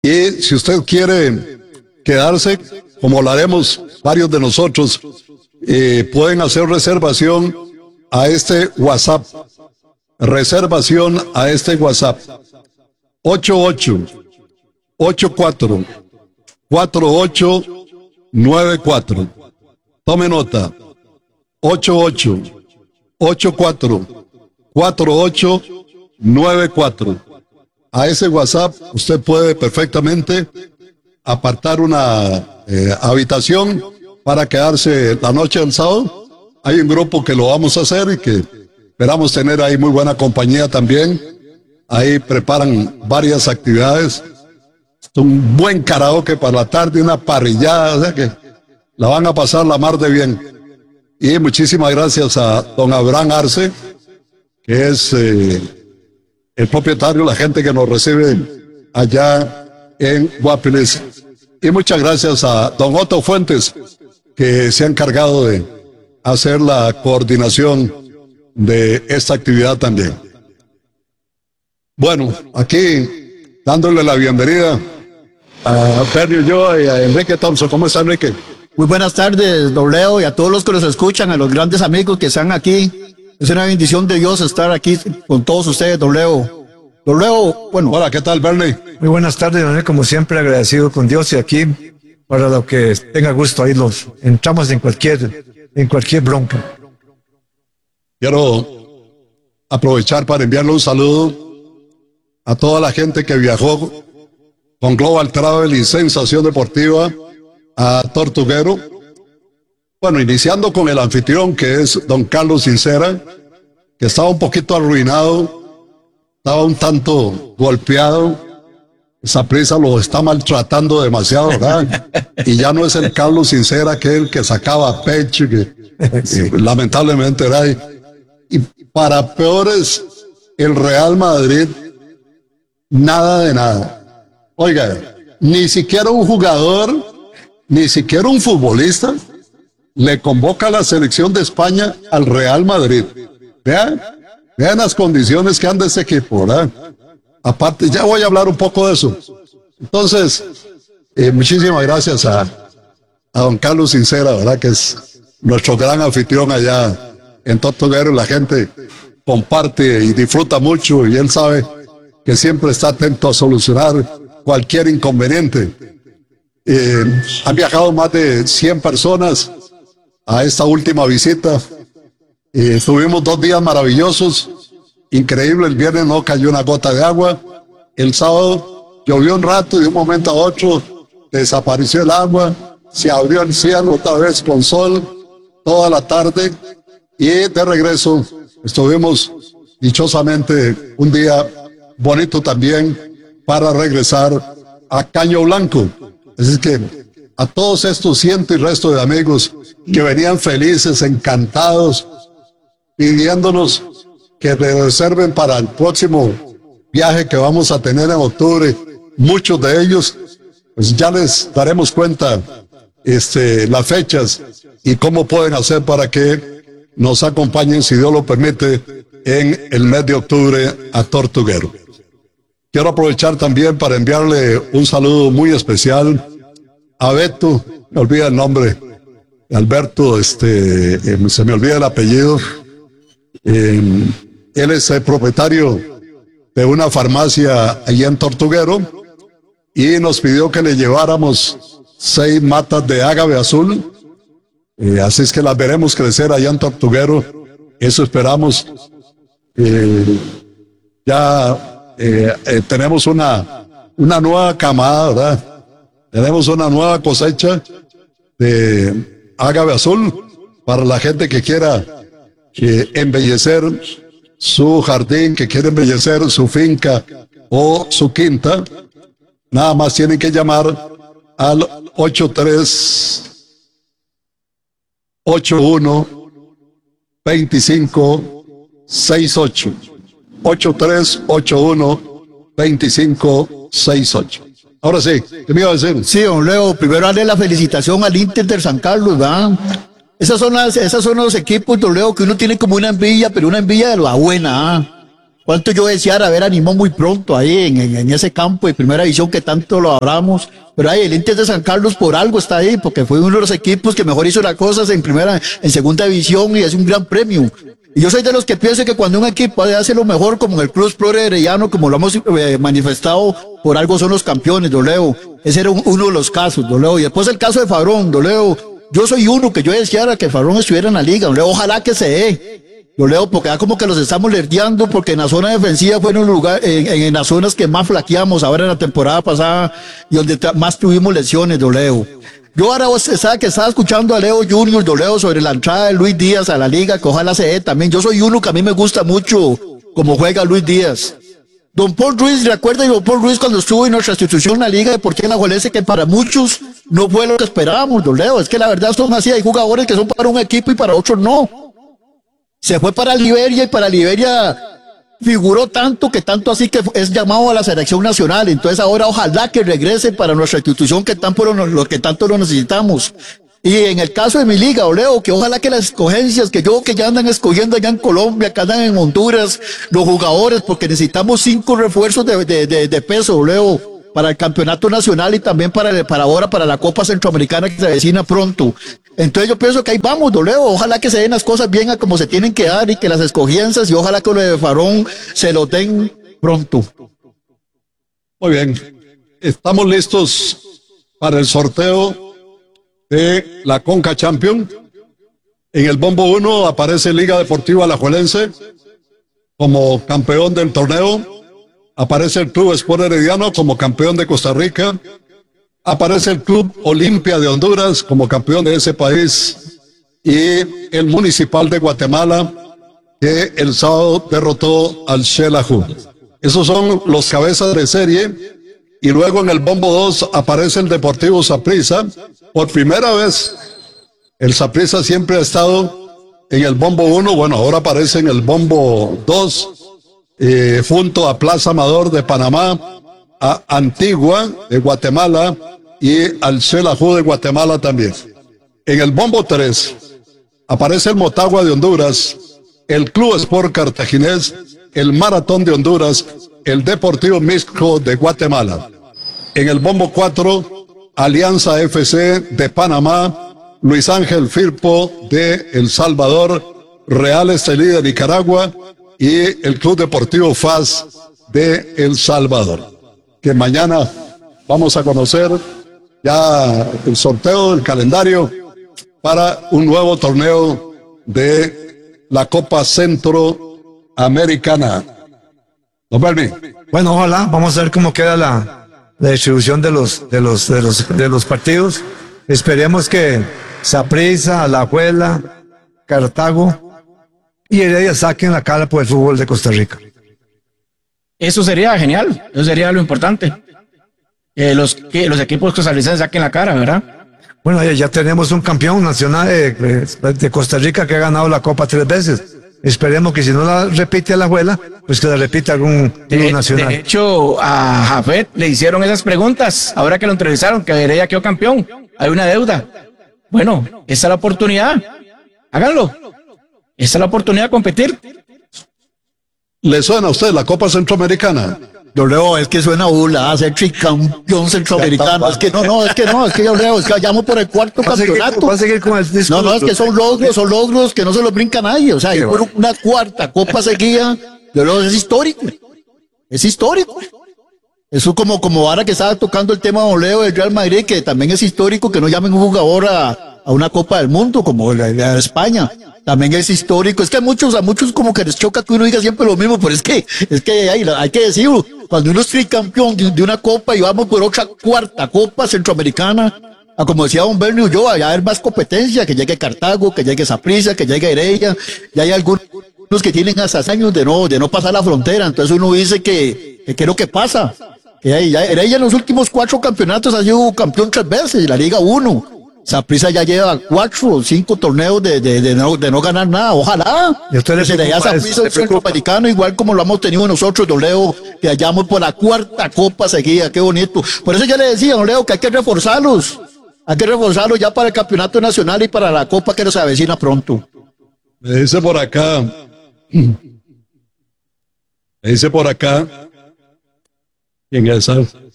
Y si usted quiere quedarse, como lo haremos varios de nosotros, pueden hacer reservación a este WhatsApp. Reservación a este WhatsApp. 88-84-4894. Tome nota. 88-84-4894. A ese WhatsApp usted puede perfectamente apartar una habitación para quedarse la noche del sábado. Hay un grupo que lo vamos a hacer y que esperamos tener ahí muy buena compañía también. Ahí preparan varias actividades. Un buen karaoke para la tarde, una parrillada, o sea que la van a pasar la mar de bien. Y muchísimas gracias a don Abraham Arce, que es el propietario, la gente que nos recibe allá en Guapiles. Y muchas gracias a don Otto Fuentes, que se ha encargado de hacer la coordinación de esta actividad también. Bueno, aquí dándole la bienvenida a Bernio Yo y a Enrique Thompson. ¿Cómo está, Enrique? Muy buenas tardes, don Leo, y a todos los que nos escuchan, a los grandes amigos que están aquí. Es una bendición de Dios estar aquí con todos ustedes, don Leo. Don Leo, bueno. Hola, ¿qué tal, Bernie? Muy buenas tardes, don Leo, como siempre agradecido con Dios y aquí para lo que tenga gusto ahí los entramos en cualquier bronca. Quiero aprovechar para enviarle un saludo a toda la gente que viajó con Global Travel y Sensación Deportiva a Tortuguero. Bueno, iniciando con el anfitrión, que es don Carlos Sincera, que estaba un poquito arruinado, estaba un tanto golpeado. Esa prisa lo está maltratando demasiado, ¿verdad? Y ya no es el Carlos Sincera aquel que sacaba pecho, lamentablemente, ¿verdad? Y para peores, el Real Madrid, nada de nada. Oiga, ni siquiera un jugador, ni siquiera un futbolista le convoca a la selección de España al Real Madrid. Vean las condiciones que anda ese equipo, ¿verdad? Aparte, ya voy a hablar un poco de eso. Entonces, muchísimas gracias a don Carlos Sincera, ¿verdad? Que es nuestro gran anfitrión allá en Tortuguero. La gente comparte y disfruta mucho y él sabe que siempre está atento a solucionar cualquier inconveniente. Han viajado más de 100 personas a esta última visita. Tuvimos 2 días maravillosos, increíble. El viernes no cayó una gota de agua. El sábado llovió un rato y de un momento a otro desapareció el agua. Se abrió el cielo otra vez con sol toda la tarde. Y de regreso estuvimos dichosamente un día bonito también para regresar a Caño Blanco. Así que a todos estos cientos y resto de amigos que venían felices, encantados, pidiéndonos que reserven para el próximo viaje que vamos a tener en octubre, muchos de ellos, pues ya les daremos cuenta las fechas y cómo pueden hacer para que nos acompañen, si Dios lo permite, en el mes de octubre a Tortuguero. Quiero aprovechar también para enviarle un saludo muy especial a Beto, me olvida el nombre, Alberto, se me olvida el apellido. Él es el propietario de una farmacia allá en Tortuguero y nos pidió que le lleváramos 6 matas de ágave azul. Así es que las veremos crecer allá en Tortuguero. Eso esperamos. Tenemos una nueva camada, ¿verdad? Tenemos una nueva cosecha de ágave azul para la gente que quiera embellecer su jardín, que quiere embellecer su finca o su quinta. Nada más tienen que llamar al 8381-2568. 8381-2568. Ahora sí, ¿qué me iba a decir? Sí, don Leo, primero darle la felicitación al Inter de San Carlos, ¿verdad? Esos son los equipos, don Leo, que uno tiene como una envidia, pero una envidia de la buena, ¿ah? cuánto yo deseara ver a Nimón muy pronto ahí en ese campo de primera división que tanto lo hablamos. Pero ahí el Inter de San Carlos por algo está ahí, porque fue uno de los equipos que mejor hizo las cosas en segunda división y es un gran premio. Y yo soy de los que pienso que cuando un equipo hace lo mejor, como en el Club Sport Herediano, como lo hemos manifestado, por algo son los campeones, Doleo. Ese era uno de los casos, Doleo. Y después el caso de Fabrón, Doleo. Yo soy uno que yo deseara que Fabrón estuviera en la liga, Doleo. Ojalá que se dé. Doleo, porque ya como que los estamos lerdeando, porque en la zona defensiva fue en un lugar, en las zonas que más flaqueamos ahora en la temporada pasada y donde más tuvimos lesiones, Doleo. Yo ahora estaba escuchando a Leo Junior, Doleo, sobre la entrada de Luis Díaz a la liga, que ojalá se dé también. Yo soy uno que a mí me gusta mucho cómo juega Luis Díaz. Don Paul Ruiz, recuerda Don Paul Ruiz cuando estuvo en nuestra institución, la Liga Deportiva Alajuelense, que para muchos no fue lo que esperábamos, Doleo. Es que la verdad son así, hay jugadores que son para un equipo y para otros no. Se fue para Liberia y para Liberia figuró tanto que tanto así que es llamado a la selección nacional. Entonces ahora ojalá que regrese para nuestra institución que tanto lo necesitamos. Y en el caso de mi liga, Oleo, que ojalá que las escogencias que ya andan escogiendo allá en Colombia, que andan en Honduras, los jugadores, porque necesitamos 5 refuerzos de peso, Oleo, para el campeonato nacional y también para la Copa Centroamericana que se avecina pronto. Entonces yo pienso que ahí vamos, Doleo, ojalá que se den las cosas bien a como se tienen que dar y que las escogencias y ojalá que lo de Farón se lo den pronto. Muy bien, estamos listos para el sorteo de la Conca Champions. En el bombo 1 aparece Liga Deportiva Alajuelense como campeón del torneo. Aparece el Club Sport Herediano como campeón de Costa Rica. Aparece el Club Olimpia de Honduras como campeón de ese país. Y el Municipal de Guatemala, que el sábado derrotó al Xelajú. Esos son los cabezas de serie. Y luego en el bombo 2 aparece el Deportivo Saprissa. Por primera vez, el Saprissa siempre ha estado en el bombo 1. Bueno, ahora aparece en el bombo 2. Junto a Plaza Amador de Panamá, a Antigua de Guatemala y al Xelajú de Guatemala también. En el bombo 3 aparece el Motagua de Honduras, el Club Sport Cartaginés, el Maratón de Honduras, el Deportivo Mixco de Guatemala. En el bombo 4, Alianza FC de Panamá, Luis Ángel Firpo de El Salvador, Real Estelí de Nicaragua y el Club Deportivo FAS de El Salvador. Que mañana vamos a conocer ya el sorteo del calendario para un nuevo torneo de la Copa Centroamericana. ¿No, Bernie? Bueno, ojalá, vamos a ver cómo queda la distribución de los partidos. Esperemos que Saprissa, Alajuela, Cartago y Heredia saquen la cara por el fútbol de Costa Rica. Eso sería genial, eso sería lo importante. Los equipos costarricenses saquen la cara, ¿verdad? Bueno, ya tenemos un campeón nacional de Costa Rica que ha ganado la Copa 3 veces. Esperemos que si no la repite Alajuela, pues que la repita algún club nacional. De hecho, a Jafet le hicieron esas preguntas, ahora que lo entrevistaron, que Heredia quedó campeón, hay una deuda. Bueno, esa es la oportunidad, háganlo. Esa es la oportunidad de competir. ¿Le suena a usted la Copa Centroamericana? Yo leo, es que suena bula, ser tricampeón centroamericano. Es que yo leo, es que vayamos por el cuarto campeonato. Va a seguir con el disco. No, es que son logros que no se los brinca nadie. O sea, y por una cuarta copa seguida, yo leo, es histórico. Es histórico. Eso como ahora que estaba tocando el tema de Leo del Real Madrid, que también es histórico que no llamen un jugador a una Copa del Mundo como la de España. También es histórico. Es que a muchos como que les choca que uno diga siempre lo mismo, pero es que hay que decirlo. Cuando uno es tricampeón de una copa y vamos por otra cuarta copa centroamericana, como decía don Bernie Ulloa, ya hay más competencia, que llegue Cartago, que llegue Saprissa, que llegue Heredia, ya hay algunos que tienen hasta años de no pasar la frontera. Entonces uno dice que ¿qué es lo que pasa? Que ya Heredia en los últimos 4 campeonatos ha sido campeón 3 veces, la Liga 1. Saprissa ya lleva 4 o 5 torneos de no ganar nada. Ojalá que se le haya Saprissa el centroamericano, igual como lo hemos tenido nosotros, don Leo, que hallamos por la 4ª copa seguida. Qué bonito. Por eso ya le decía, don Leo, que hay que reforzarlos. Hay que reforzarlos ya para el campeonato nacional y para la copa que nos avecina pronto. Me dice por acá Me dice por acá, ¿quién es esa?